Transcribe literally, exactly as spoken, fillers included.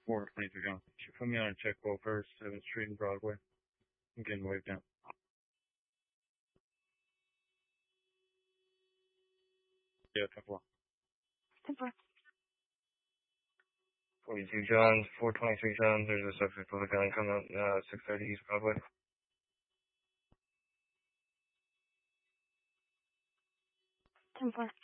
four twenty-three John. Should you put me on a check quote for seventh Street and Broadway? I'm getting waved down. Yeah, ten four. ten four. forty-two John, four twenty-three John. There's a subject with a gun coming out uh, six thirty East Broadway. ten four.